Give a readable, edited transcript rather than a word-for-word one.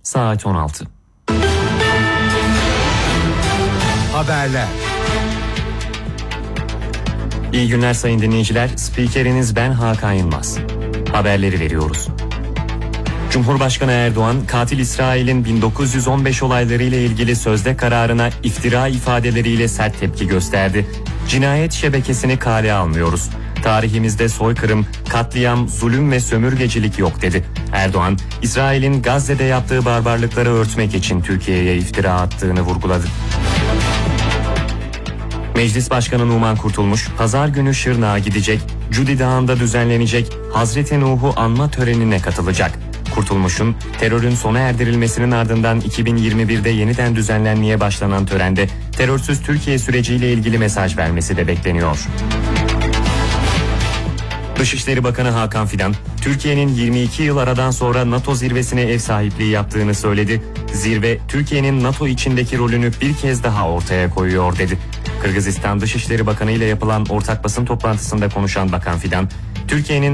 saat 16. Haberler. İyi günler sayın dinleyiciler. Spikeriniz ben Hakan Yılmaz. Haberleri veriyoruz. Cumhurbaşkanı Erdoğan, katil İsrail'in 1915 olaylarıyla ilgili sözde kararına iftira ifadeleriyle sert tepki gösterdi. Cinayet şebekesini kale almıyoruz. Tarihimizde soykırım, katliam, zulüm ve sömürgecilik yok dedi. Erdoğan, İsrail'in Gazze'de yaptığı barbarlıkları örtmek için Türkiye'ye iftira attığını vurguladı. Meclis Başkanı Numan Kurtulmuş, pazar günü Şırnak'a gidecek, Cudi Dağı'nda düzenlenecek Hazreti Nuh'u anma törenine katılacak. Kurtulmuş'un terörün sona erdirilmesinin ardından 2021'de yeniden düzenlenmeye başlanan törende terörsüz Türkiye süreciyle ilgili mesaj vermesi de bekleniyor. Dışişleri Bakanı Hakan Fidan, Türkiye'nin 22 yıl aradan sonra NATO zirvesine ev sahipliği yaptığını söyledi. Zirve, Türkiye'nin NATO içindeki rolünü bir kez daha ortaya koyuyor dedi. Kırgızistan Dışişleri Bakanı ile yapılan ortak basın toplantısında konuşan Bakan Fidan, Türkiye'nin